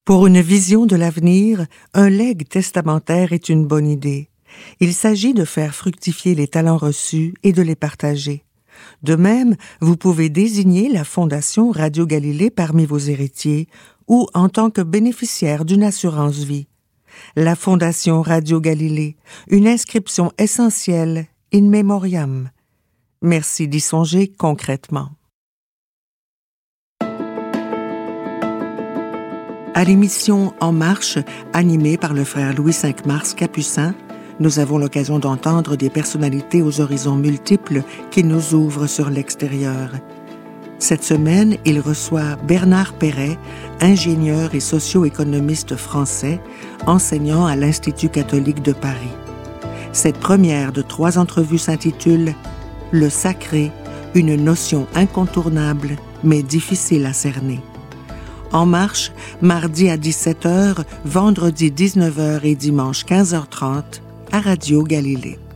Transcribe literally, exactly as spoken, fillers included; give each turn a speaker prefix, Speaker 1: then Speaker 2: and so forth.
Speaker 1: Pour une vision de l'avenir, un legs testamentaire est une bonne idée. Il s'agit de faire fructifier les talents reçus et de les partager. De même, vous pouvez désigner la Fondation Radio Galilée parmi vos héritiers ou en tant que bénéficiaire d'une assurance vie. La Fondation Radio Galilée, une inscription essentielle in memoriam. Merci d'y songer concrètement. À l'émission En Marche, animée par le frère Louis cinq Mars Capucin, nous avons l'occasion d'entendre des personnalités aux horizons multiples qui nous ouvrent sur l'extérieur. Cette semaine, il reçoit Bernard Perret, ingénieur et socio-économiste français, enseignant à l'Institut catholique de Paris. Cette première de trois entrevues s'intitule « Le sacré, une notion incontournable mais difficile à cerner ». En marche, mardi à dix-sept heures, vendredi dix-neuf heures et dimanche quinze heures trente à Radio Galilée.